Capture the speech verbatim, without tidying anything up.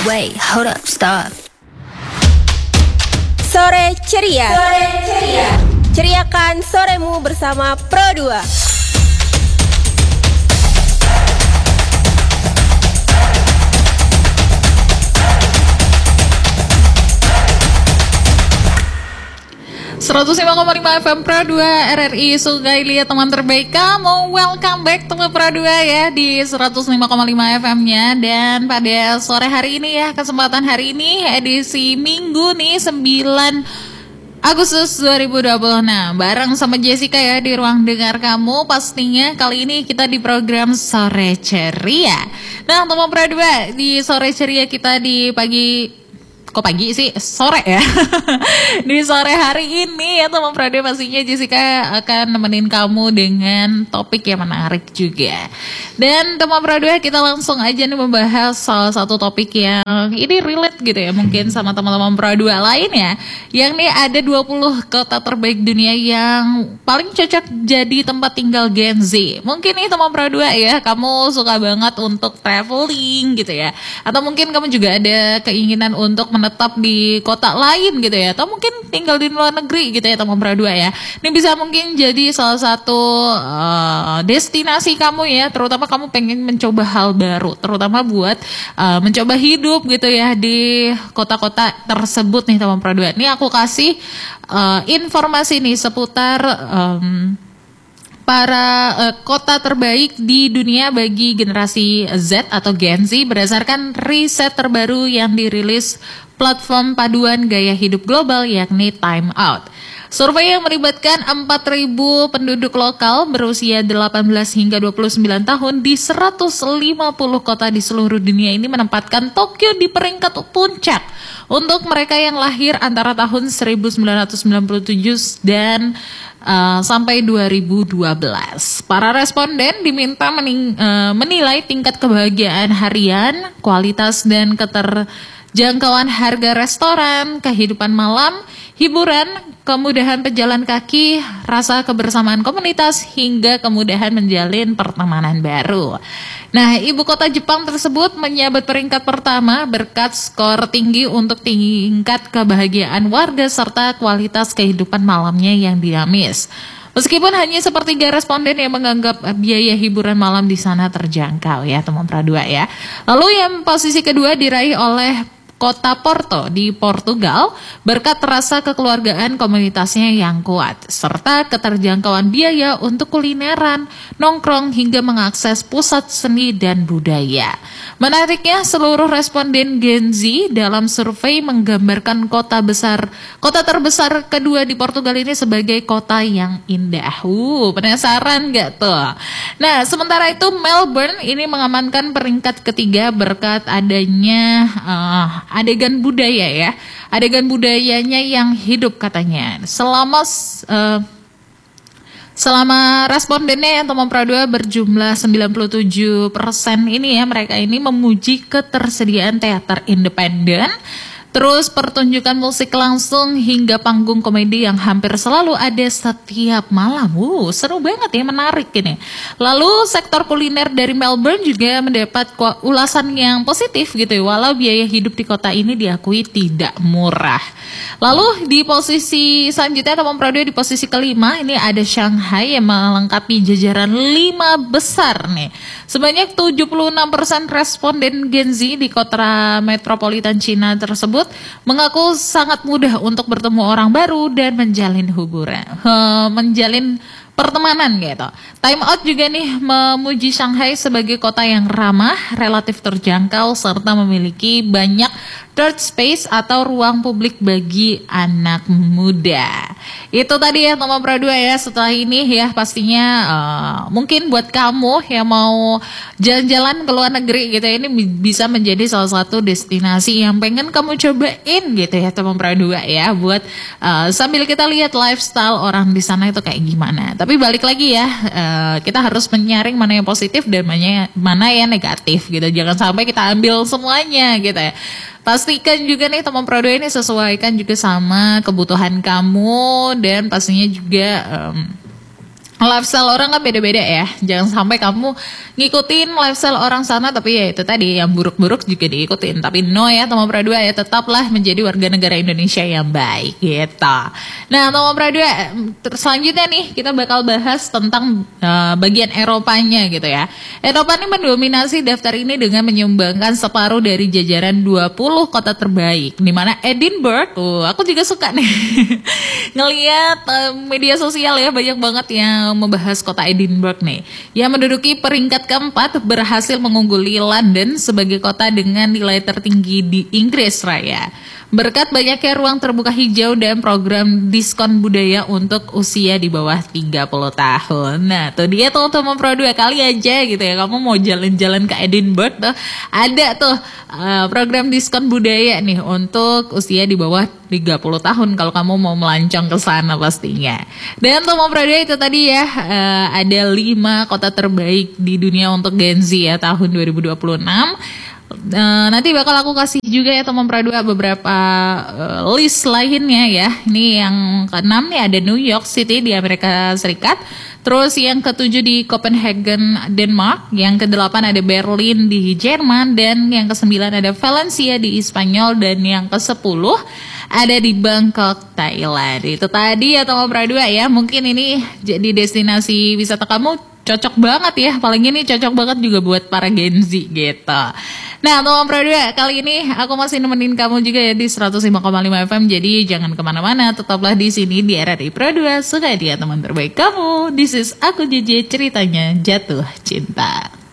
Wait, hold up, stop. Sore ceria. Sore ceria. Ceriakan soremu bersama Pro dua. seratus lima koma lima F M Pro dua R R I Sungai Liat, teman terbaik kamu. Welcome back teman Pro dua ya di seratus lima koma lima F M-nya. Dan pada sore hari ini ya, kesempatan hari ini edisi Minggu nih sembilan Agustus dua ribu dua puluh enam, bareng sama Jessica ya di ruang dengar kamu. Pastinya kali ini kita di program Sore Ceria. Nah teman Pro dua, di Sore Ceria kita di pagi, kok pagi sih, sore ya. Di sore hari ini ya teman Pro dua, pastinya Jessica akan nemenin kamu dengan topik yang menarik juga. Dan teman Pro dua, kita langsung aja nih membahas salah satu topik yang ini relate gitu ya, mungkin sama teman-teman Pro dua lain ya. Yang nih ada dua puluh kota terbaik dunia yang paling cocok jadi tempat tinggal Gen Z. Mungkin nih teman Pro dua ya, kamu suka banget untuk traveling gitu ya, atau mungkin kamu juga ada keinginan untuk menetap di kota lain gitu ya, atau mungkin tinggal di luar negeri gitu ya teman Pro dua ya. Ini bisa mungkin jadi salah satu uh, destinasi kamu ya, terutama kamu pengen mencoba hal baru, terutama buat uh, mencoba hidup gitu ya di kota-kota tersebut nih teman Pro dua. Ini aku kasih uh, informasi nih seputar um, para uh, kota terbaik di dunia bagi generasi Z atau Gen Z berdasarkan riset terbaru yang dirilis platform paduan gaya hidup global yakni Time Out. Survei yang melibatkan empat ribu penduduk lokal berusia delapan belas hingga dua puluh sembilan tahun di seratus lima puluh kota di seluruh dunia ini menempatkan Tokyo di peringkat puncak untuk mereka yang lahir antara tahun seribu sembilan ratus sembilan puluh tujuh dan uh, sampai dua ribu dua belas. Para responden diminta mening, uh, menilai tingkat kebahagiaan harian, kualitas dan keterjangkauan harga restoran, kehidupan malam, hiburan, kemudahan pejalan kaki, rasa kebersamaan komunitas, hingga kemudahan menjalin pertemanan baru. Nah, ibu kota Jepang tersebut menyabet peringkat pertama berkat skor tinggi untuk tingkat kebahagiaan warga serta kualitas kehidupan malamnya yang dinamis. Meskipun hanya sepertiga responden yang menganggap biaya hiburan malam di sana terjangkau ya teman Pro dua ya. Lalu yang posisi kedua diraih oleh kota Porto di Portugal berkat rasa kekeluargaan komunitasnya yang kuat serta keterjangkauan biaya untuk kulineran, nongkrong hingga mengakses pusat seni dan budaya. Menariknya, seluruh responden Gen Z dalam survei menggambarkan kota besar, kota terbesar kedua di Portugal ini sebagai kota yang indah. Uh, penasaran gak tuh? Nah, sementara itu Melbourne ini mengamankan peringkat ketiga berkat adanya uh, adegan budaya ya, adegan budayanya yang hidup katanya. Selama uh, selama respondennya yang teman Pro dua berjumlah sembilan puluh tujuh persen ini ya, mereka ini memuji ketersediaan teater independen, terus pertunjukan musik langsung hingga panggung komedi yang hampir selalu ada setiap malam. Uh, seru banget ya, menarik ini. Lalu sektor kuliner dari Melbourne juga mendapat ulasan yang positif gitu ya, walau biaya hidup di kota ini diakui tidak murah. Lalu di posisi selanjutnya teman Pro dua di posisi kelima ini ada Shanghai yang melengkapi jajaran lima besar nih. Sebanyak tujuh puluh enam persen responden Gen Z di kota metropolitan Cina tersebut mengaku sangat mudah untuk bertemu orang baru dan menjalin hubungan, menjalin pertemanan gitu. Time Out juga nih memuji Shanghai sebagai kota yang ramah, relatif terjangkau, serta memiliki banyak third space atau ruang publik bagi anak muda. Itu tadi ya teman Pro dua ya. Setelah ini ya pastinya uh, mungkin buat kamu yang mau jalan-jalan ke luar negeri gitu ya, ini bisa menjadi salah satu destinasi yang pengen kamu cobain gitu ya teman Pro dua ya, buat uh, sambil kita lihat lifestyle orang di sana itu kayak gimana. Tapi balik lagi ya, uh, kita harus menyaring mana yang positif dan mana, mana yang negatif gitu. Jangan sampai kita ambil semuanya gitu ya. Pastikan juga nih teman Pro dua ini sesuaikan juga sama kebutuhan kamu, dan pastinya juga um, lifestyle orang kan beda-beda ya. Jangan sampai kamu ngikutin lifestyle orang sana tapi ya itu tadi yang buruk-buruk juga diikutin. Tapi no ya teman Pradua ya, tetaplah menjadi warga negara Indonesia yang baik gitu. Nah teman Pradua, selanjutnya nih kita bakal bahas tentang uh, bagian Eropanya gitu ya. Eropa ini mendominasi daftar ini dengan menyumbangkan separuh dari jajaran dua puluh kota terbaik. Dimana Edinburgh, tuh aku juga suka nih ngeliat uh, media sosial ya, banyak banget yang membahas kota Edinburgh nih, yang menduduki peringkat keempat, berhasil mengungguli London sebagai kota dengan nilai tertinggi di Inggris Raya. Berkat banyaknya ruang terbuka hijau dan program diskon budaya untuk usia di bawah tiga puluh tahun. Nah tuh dia tuh teman Pro dua, kali aja gitu ya kamu mau jalan-jalan ke Edinburgh tuh ada tuh uh, program diskon budaya nih untuk usia di bawah tiga puluh tahun kalau kamu mau melancong ke sana pastinya. Dan teman Pro dua itu tadi ya uh, ada lima kota terbaik di dunia untuk Gen Z ya tahun dua ribu dua puluh enam. Uh, nanti bakal aku kasih juga ya teman Pradua beberapa uh, list lainnya ya. Ini yang keenam nih ada New York City di Amerika Serikat. Terus yang ketujuh di Copenhagen, Denmark. Yang kedelapan ada Berlin di Jerman. Dan yang kesembilan ada Valencia di Spanyol. Dan yang kesepuluh ada di Bangkok, Thailand. Itu tadi ya teman Pradua ya. Mungkin ini jadi destinasi wisata kamu cocok banget ya. Paling ini cocok banget juga buat para Gen Z gitu. Nah teman Pro dua, kali ini aku masih nemenin kamu juga ya di seratus lima koma lima F M. Jadi jangan kemana-mana, tetaplah di sini di R R I Pro dua. Suka dia teman terbaik kamu. This is aku J J, ceritanya jatuh cinta.